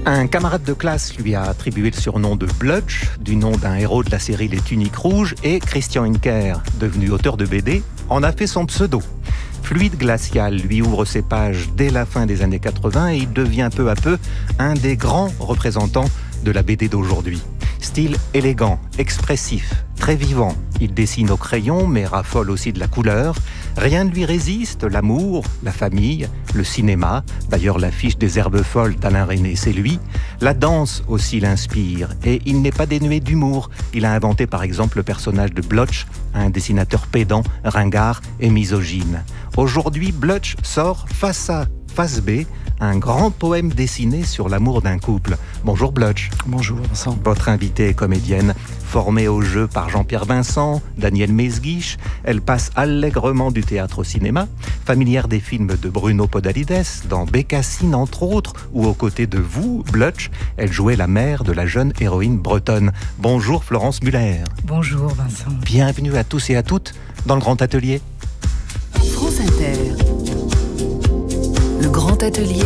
Un camarade de classe lui a attribué le surnom de Blutch, du nom d'un héros de la série Les Tuniques Rouges, et Christian Henker, devenu auteur de BD, en a fait son pseudo. Fluide Glacial lui ouvre ses pages dès la fin des années 80 et il devient peu à peu un des grands représentants de la BD d'aujourd'hui. Style élégant, expressif, très vivant. Il dessine au crayon mais raffole aussi de la couleur. Rien ne lui résiste, l'amour, la famille, le cinéma. D'ailleurs, l'affiche des Herbes folles d'Alain Resnais, c'est lui. La danse aussi l'inspire et il n'est pas dénué d'humour. Il a inventé par exemple le personnage de Blutch, un dessinateur pédant, ringard et misogyne. Aujourd'hui, Blutch sort Face A, Face B, un grand poème dessiné sur l'amour d'un couple. Bonjour Blutch. Bonjour Vincent. Votre invitée est comédienne, formée au jeu par Jean-Pierre Vincent, Daniel Mesguich. Elle passe allègrement du théâtre au cinéma, familière des films de Bruno Podalides, dans Bécassine entre autres, où aux côtés de vous, Blutch, elle jouait la mère de la jeune héroïne bretonne. Bonjour Florence Muller. Bonjour Vincent. Bienvenue à tous et à toutes dans le Grand Atelier. France Inter. Le Grand Atelier.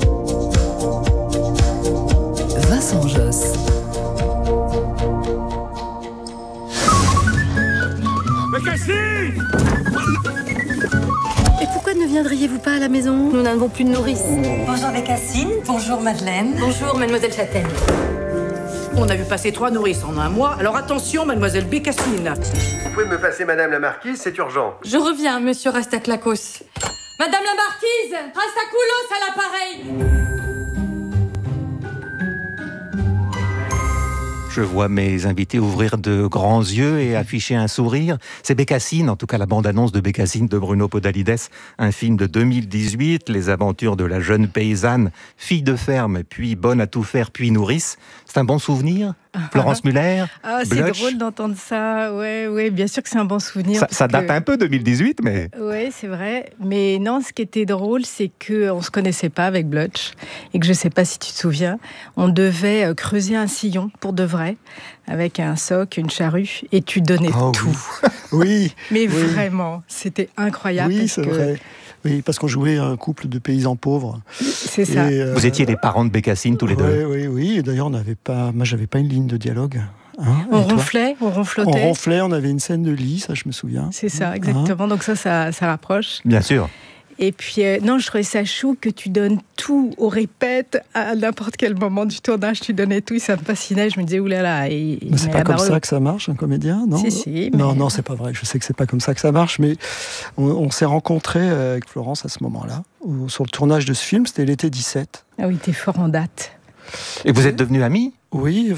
Vincent Josse. Bécassine! Et pourquoi ne viendriez-vous pas à la maison? Nous n'avons plus de nourrice. Bonjour Bécassine, bonjour Madeleine. Bonjour, mademoiselle Châtaigne. On a vu passer 3 nourrices en un mois, alors attention, mademoiselle Bécassine. Vous pouvez me passer madame la marquise, c'est urgent. Je reviens, monsieur Rastakhlakos. Madame la marquise, Rastakoulos à l'appareil. Je vois mes invités ouvrir de grands yeux et afficher un sourire. C'est Bécassine, en tout cas la bande-annonce de Bécassine de Bruno Podalides, un film de 2018, les aventures de la jeune paysanne, fille de ferme, puis bonne à tout faire, puis nourrice. C'est un bon souvenir, Florence Muller? C'est drôle d'entendre ça, ouais, bien sûr que c'est un bon souvenir. Ça date un peu 2018, mais... Oui, c'est vrai, mais non, ce qui était drôle, c'est qu'on ne se connaissait pas avec Blutch, et que je ne sais pas si tu te souviens, on devait creuser un sillon pour de vrai, avec un soc, une charrue, et tu donnais tout. Oui. Mais oui. Vraiment, c'était incroyable. Oui, c'est vrai. Oui, parce qu'on jouait un couple de paysans pauvres. C'est ça. Et, vous étiez les parents de Bécassine tous les deux. Oui. Et d'ailleurs, moi, j'avais pas une ligne de dialogue. On ronflait, on ronflotait. On ronflait, on avait une scène de lit, ça je me souviens. C'est ça, exactement. Donc ça rapproche. Bien sûr. Et puis, non, je trouvais ça chou que tu donnes tout au répète, à n'importe quel moment du tournage, tu donnais tout, et ça me fascinait. Je me disais, oulala. Mais c'est pas comme ça que ça marche, un comédien, non? Si. Non, c'est pas vrai. Je sais que c'est pas comme ça que ça marche, mais on s'est rencontrés avec Florence à ce moment-là, sur le tournage de ce film, c'était l'été 17. Ah oui, t'es fort en date. Et vous êtes devenus amis? Oui,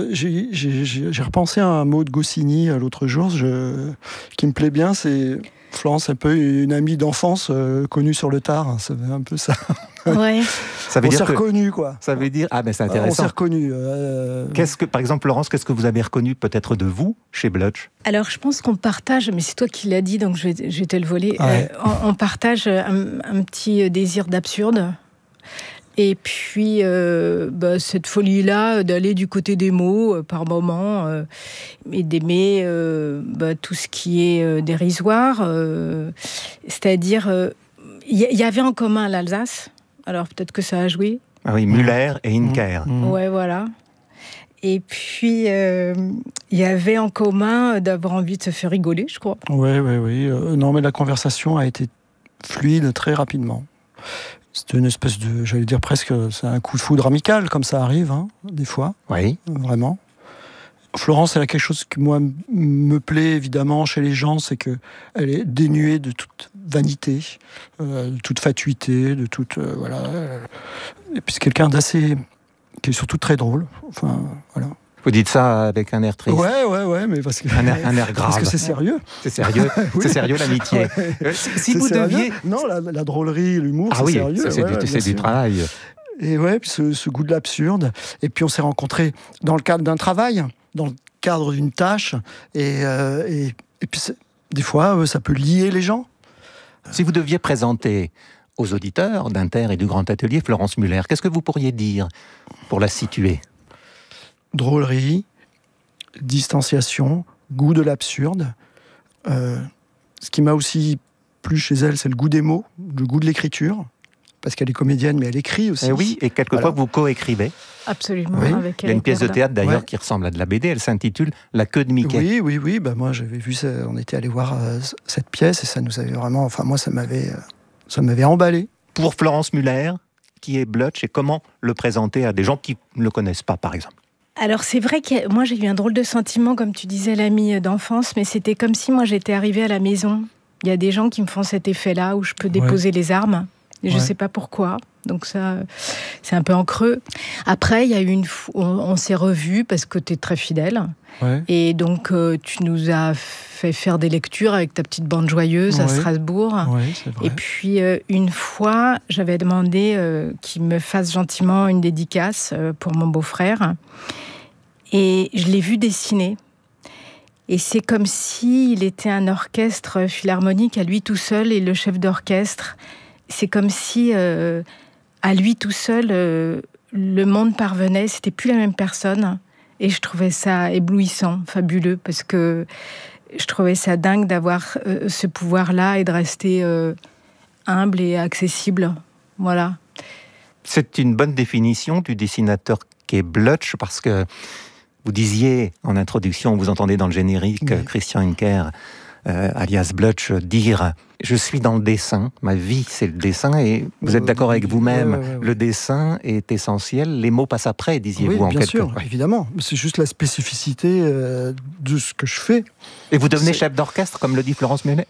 j'ai repensé à un mot de Goscinny l'autre jour, qui me plaît bien, c'est... Florence, un peu une amie d'enfance connue sur le tard, c'est un peu ça. Ouais. Ça veut on dire s'est reconnus, quoi. Ça veut dire... Ah, ben c'est intéressant. On s'est reconnus. Par exemple, Florence, qu'est-ce que vous avez reconnu peut-être de vous chez Blutch? Alors, je pense qu'on partage, mais c'est toi qui l'as dit, donc je vais te le voler. Ouais. On partage un petit désir d'absurde. Et puis, cette folie-là d'aller du côté des mots par moment et d'aimer tout ce qui est dérisoire. C'est-à-dire, il y avait en commun l'Alsace. Alors, peut-être que ça a joué. Ah oui, Muller et Henker. Ouais, voilà. Et puis, il y avait en commun d'avoir envie de se faire rigoler, je crois. Oui. Non, mais la conversation a été fluide très rapidement. C'était une espèce de, j'allais dire presque, c'est un coup de foudre amical, comme ça arrive, des fois. Oui. Vraiment. Florence, elle a quelque chose qui, moi, me plaît évidemment chez les gens, c'est qu'elle est dénuée de toute vanité, de toute fatuité, de toute... voilà. Et puis c'est quelqu'un d'assez... qui est surtout très drôle. Enfin, voilà. Vous dites ça avec un air triste. Ouais, mais parce que... Un air grave. Parce que c'est sérieux. C'est sérieux, oui. C'est sérieux l'amitié. Ouais. Si vous deviez... Non, la drôlerie, l'humour, c'est sérieux. C'est du travail. Et puis ce goût de l'absurde. Et puis on s'est rencontrés dans le cadre d'un travail, dans le cadre d'une tâche. Et puis des fois, ça peut lier les gens. Si vous deviez présenter aux auditeurs d'Inter et du Grand Atelier Florence Muller, qu'est-ce que vous pourriez dire pour la situer? Drôlerie, distanciation, goût de l'absurde. Ce qui m'a aussi plu chez elle, c'est le goût des mots, le goût de l'écriture. parce qu'elle est comédienne, mais elle écrit aussi. Et oui, et quelquefois vous co-écrivez. Absolument, Oui. avec Il y a une pièce de théâtre d'ailleurs Ouais. qui ressemble à de la BD, elle s'intitule La queue de Mickey. Oui. Bah, moi, j'avais vu ça, on était allé voir cette pièce et ça nous avait vraiment. Enfin, moi, ça m'avait emballé. Pour Florence Muller, qui est Blutch et comment le présenter à des gens qui ne le connaissent pas, par exemple. Alors c'est vrai que moi j'ai eu un drôle de sentiment, comme tu disais, l'ami d'enfance, mais c'était comme si moi j'étais arrivée à la maison. Il y a des gens qui me font cet effet-là où je peux déposer les armes. Et je ne sais pas pourquoi. Donc ça, c'est un peu en creux. Après, il y a eu on s'est revus parce que tu es très fidèle. Ouais. Et donc, tu nous as fait faire des lectures avec ta petite bande joyeuse à Strasbourg. Oui, c'est vrai. Et puis, une fois, j'avais demandé qu'il me fasse gentiment une dédicace pour mon beau-frère. Et je l'ai vu dessiner. Et c'est comme s'il était un orchestre philharmonique à lui tout seul et le chef d'orchestre. C'est comme si, à lui tout seul, le monde parvenait. C'était plus la même personne. Et je trouvais ça éblouissant, fabuleux, parce que je trouvais ça dingue d'avoir ce pouvoir-là et de rester humble et accessible. Voilà. C'est une bonne définition du dessinateur qu'est Blutch, parce que vous disiez en introduction, vous entendez dans le générique Christian Henker, alias Blutch, dire « Je suis dans le dessin, ma vie c'est le dessin » et vous êtes d'accord avec vous-même, le dessin est essentiel, les mots passent après, disiez-vous en bien quelque sûr, sorte. évidemment. C'est juste la spécificité de ce que je fais. Et vous devenez chef d'orchestre, comme le dit Florence Muller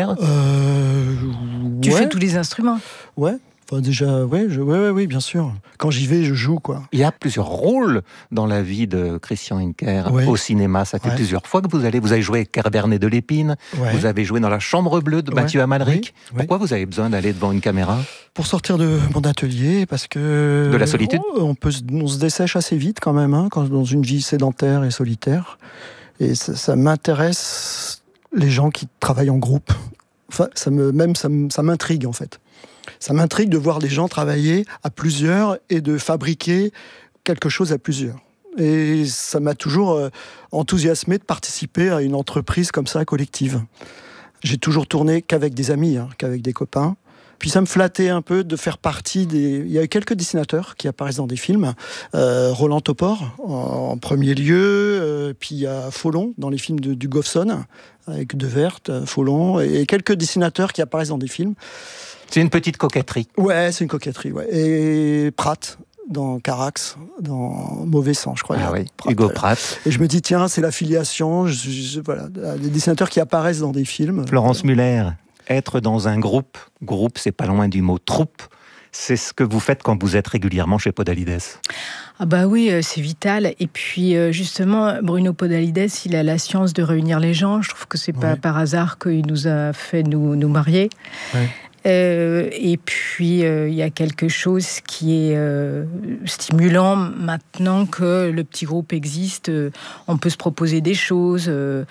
Tu fais tous les instruments. Ouais. Enfin, déjà, oui, bien sûr. Quand j'y vais, je joue, quoi. Il y a plusieurs rôles dans la vie de Christian Henker au cinéma. Ça fait plusieurs fois que vous avez joué avec Kerbernet de Lépine, vous avez joué dans La Chambre bleue de Mathieu Amalric. Pourquoi vous avez besoin d'aller devant une caméra ? Pour sortir de mon atelier, parce que... De la solitude ? On se dessèche assez vite quand même, dans une vie sédentaire et solitaire. Et ça m'intéresse, les gens qui travaillent en groupe. Enfin, ça m'intrigue, en fait. Ça m'intrigue de voir des gens travailler à plusieurs et de fabriquer quelque chose à plusieurs. Et ça m'a toujours enthousiasmé de participer à une entreprise comme ça, collective. J'ai toujours tourné qu'avec des amis, qu'avec des copains. Puis ça me flattait un peu de faire partie des... Il y a eu quelques dessinateurs qui apparaissent dans des films. Roland Topor, en premier lieu. Puis il y a Follon, dans les films du Goffson, avec De Wert, Follon. Et quelques dessinateurs qui apparaissent dans des films. C'est une petite coquetterie. Ouais, c'est une coquetterie, ouais. Et Pratt, dans Carax, dans Mauvais Sang, je crois. Ah oui, Pratt, Hugo Pratt. Et je me dis, tiens, c'est l'affiliation. Voilà, des dessinateurs qui apparaissent dans des films. Florence Muller, être dans un groupe, c'est pas loin du mot troupe. C'est ce que vous faites quand vous êtes régulièrement chez Podalides. Ah bah oui, c'est vital. Et puis justement, Bruno Podalides, il a la science de réunir les gens. Je trouve que c'est pas par hasard qu'il nous a fait nous marier. Ouais. Et puis, il y a quelque chose qui est stimulant maintenant que le petit groupe existe. On peut se proposer des choses.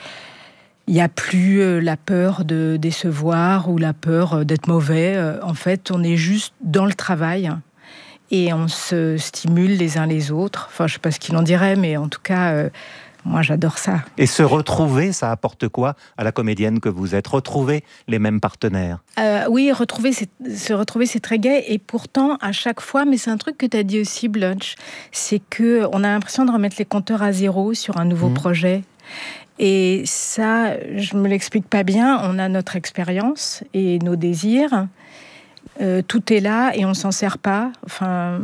Il n'y a plus la peur de décevoir ou la peur d'être mauvais. En fait, on est juste dans le travail et on se stimule les uns les autres. Enfin, je ne sais pas ce qu'il en dirait, mais en tout cas... moi, j'adore ça. Et se retrouver, ça apporte quoi à la comédienne que vous êtes ? Retrouver les mêmes partenaires ? Oui, se retrouver, c'est très gai. Et pourtant, à chaque fois, mais c'est un truc que tu as dit aussi, Blutch, c'est qu'on a l'impression de remettre les compteurs à zéro sur un nouveau projet. Et ça, je me l'explique pas bien. On a notre expérience et nos désirs. Tout est là et on s'en sert pas. Enfin...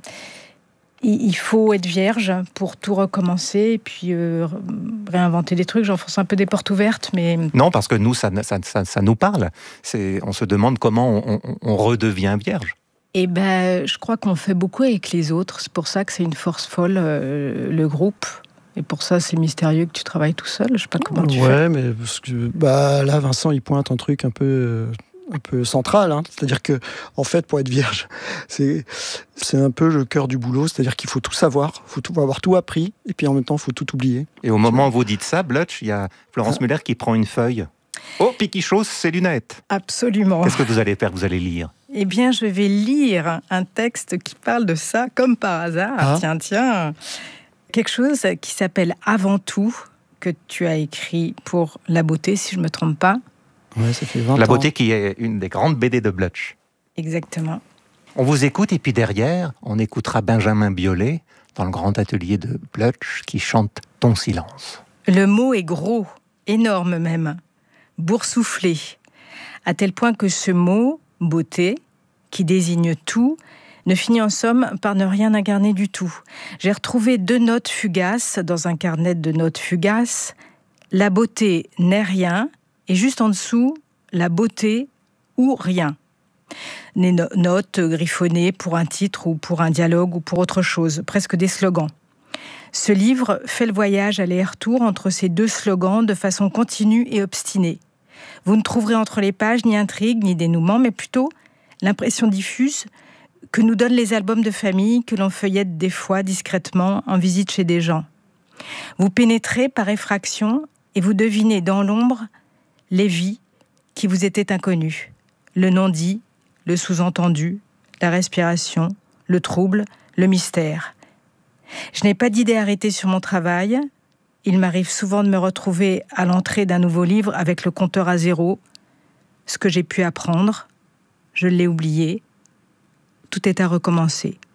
Il faut être vierge pour tout recommencer et puis réinventer des trucs. J'enfonce un peu des portes ouvertes, mais... Non, parce que nous, ça nous parle. On se demande comment on redevient vierge. Eh ben, je crois qu'on fait beaucoup avec les autres. C'est pour ça que c'est une force folle, le groupe. Et pour ça, c'est mystérieux que tu travailles tout seul. Je sais pas comment tu fais. Ouais, mais parce que là, Vincent, il pointe un truc un peu central, c'est-à-dire que en fait, pour être vierge, c'est un peu le cœur du boulot, c'est-à-dire qu'il faut tout savoir, faut avoir tout appris, et puis en même temps, il faut tout oublier. Et au moment où vous dites ça, Blutch, il y a Florence Muller qui prend une feuille. Oh, Piquichos, ses lunettes. Absolument. Qu'est-ce que vous allez faire ? Vous allez lire ? Eh bien, je vais lire un texte qui parle de ça, comme par hasard. Tiens. Quelque chose qui s'appelle « Avant tout », que tu as écrit pour La Beauté, si je ne me trompe pas. Ouais, ça fait 20 ans. La Beauté qui est une des grandes BD de Blutch. Exactement. On vous écoute et puis derrière, on écoutera Benjamin Biolay dans le grand atelier de Blutch qui chante Ton silence. Le mot est gros, énorme même, boursouflé, à tel point que ce mot, beauté, qui désigne tout, ne finit en somme par ne rien incarner du tout. J'ai retrouvé 2 notes fugaces dans un carnet de notes fugaces. La beauté n'est rien, et juste en dessous, la beauté ou rien. Des notes griffonnées pour un titre ou pour un dialogue ou pour autre chose, presque des slogans. Ce livre fait le voyage aller-retour entre ces 2 slogans de façon continue et obstinée. Vous ne trouverez entre les pages ni intrigue ni dénouement, mais plutôt l'impression diffuse que nous donnent les albums de famille que l'on feuillette des fois discrètement en visite chez des gens. Vous pénétrez par effraction et vous devinez dans l'ombre les vies qui vous étaient inconnues, le non-dit, le sous-entendu, la respiration, le trouble, le mystère. Je n'ai pas d'idée arrêtée sur mon travail. Il m'arrive souvent de me retrouver à l'entrée d'un nouveau livre avec le compteur à 0. Ce que j'ai pu apprendre, je l'ai oublié. Tout est à recommencer.